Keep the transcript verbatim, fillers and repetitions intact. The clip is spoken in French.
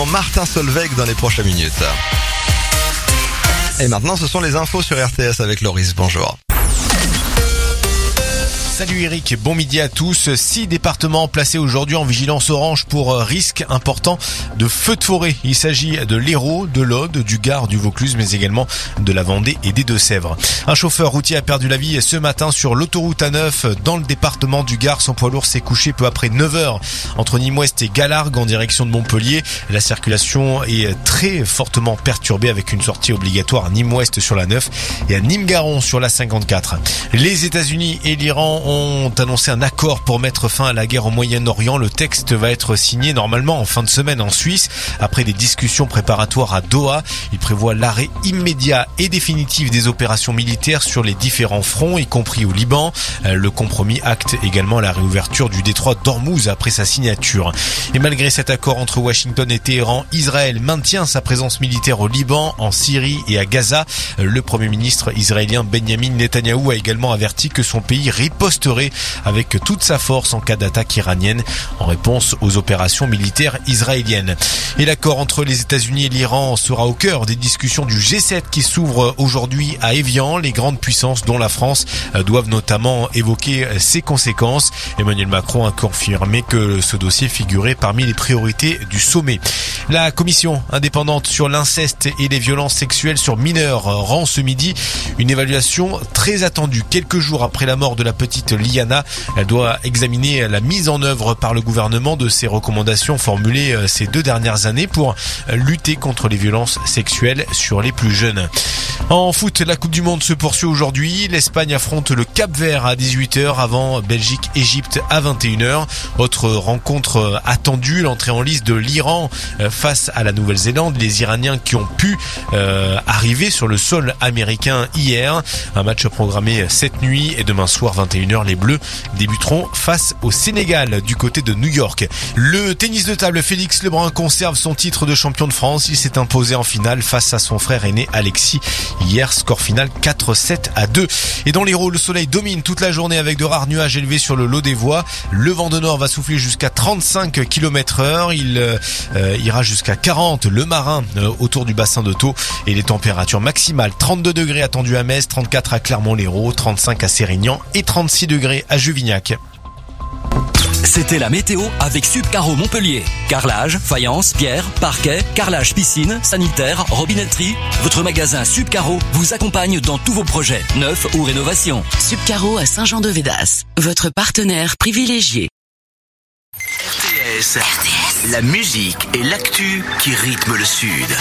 Martin Solveig dans les prochaines minutes. Et maintenant, ce sont les infos sur R T S avec Loris. Bonjour. Salut Eric, bon midi à tous. Six départements placés aujourd'hui en vigilance orange pour risque important de feux de forêt. Il s'agit de l'Hérault, de l'Aude, du Gard, du Vaucluse, mais également de la Vendée et des Deux-Sèvres. Un chauffeur routier a perdu la vie ce matin sur l'autoroute A neuf dans le département du Gard. Son poids lourd s'est couché peu après neuf heures entre Nîmes-Ouest et Galargues en direction de Montpellier. La circulation est très fortement perturbée avec une sortie obligatoire à Nîmes-Ouest sur la neuf et à Nîmes-Garon sur la cinquante-quatre. Les États-Unis et l'Iran ont ont annoncé un accord pour mettre fin à la guerre au Moyen-Orient. Le texte va être signé normalement en fin de semaine en Suisse. Après des discussions préparatoires à Doha, il prévoit l'arrêt immédiat et définitif des opérations militaires sur les différents fronts, y compris au Liban. Le compromis acte également la réouverture du détroit d'Ormuz après sa signature. Et malgré cet accord entre Washington et Téhéran, Israël maintient sa présence militaire au Liban, en Syrie et à Gaza. Le premier ministre israélien Benjamin Netanyahou a également averti que son pays riposterait avec toute sa force en cas d'attaque iranienne en réponse aux opérations militaires israéliennes. Et l'accord entre les États-Unis et l'Iran sera au cœur des discussions du G sept qui s'ouvre aujourd'hui à Évian. Les grandes puissances, dont la France, doivent notamment évoquer ses conséquences. Emmanuel Macron a confirmé que ce dossier figurait parmi les priorités du sommet. La commission indépendante sur l'inceste et les violences sexuelles sur mineurs rend ce midi une évaluation très attendue. Quelques jours après la mort de la petite Liana, elle doit examiner la mise en œuvre par le gouvernement de ses recommandations formulées ces deux dernières années pour lutter contre les violences sexuelles sur les plus jeunes. En foot, la Coupe du Monde se poursuit aujourd'hui. L'Espagne affronte le Cap-Vert à dix-huit heures avant Belgique-Égypte à vingt et une heures. Autre rencontre attendue, l'entrée en lice de l'Iran face à la Nouvelle-Zélande. Les Iraniens qui ont pu euh, arriver sur le sol américain hier. Un match programmé cette nuit et demain soir vingt et une heures. Les Bleus débuteront face au Sénégal du côté de New York. Le tennis de table, Félix Lebrun conserve son titre de champion de France. Il s'est imposé en finale face à son frère aîné Alexis. Hier, score final quatre sept à deux. Et dans l'Hérault, le soleil domine toute la journée avec de rares nuages élevés sur le lot des voies. Le vent de nord va souffler jusqu'à trente-cinq kilomètres heure. Il euh, ira jusqu'à quarante le marin euh, autour du bassin de Thau. Et les températures maximales, trente-deux degrés attendues à Metz, trente-quatre à Clermont-Lérault, trente-cinq à Sérignan et trente-six degrés à Juvignac. C'était la météo avec Subcaro Montpellier. Carrelage, faïence, pierre, parquet, carrelage piscine, sanitaire, robinetterie. Votre magasin Subcaro vous accompagne dans tous vos projets, neufs ou rénovations. Subcaro à Saint-Jean-de-Védas, votre partenaire privilégié. R T S, R T S, la musique et l'actu qui rythment le Sud.